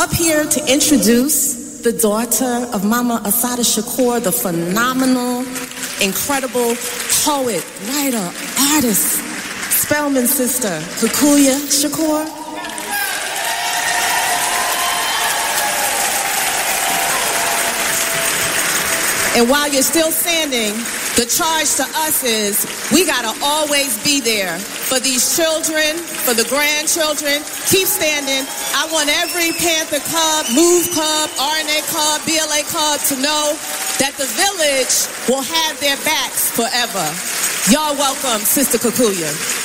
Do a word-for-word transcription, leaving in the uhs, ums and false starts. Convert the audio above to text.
up here to introduce the daughter of Mama Assata Shakur, the phenomenal, incredible poet, writer, artist, Spelman sister, Kikuya Shakur. And while you're still standing, the charge to us is we gotta always be there for these children, for the grandchildren. Keep standing. I want every Panther Club, Move Club, R N A Club, B L A Club to know that the village will have their backs forever. Y'all welcome Sister Kikuya.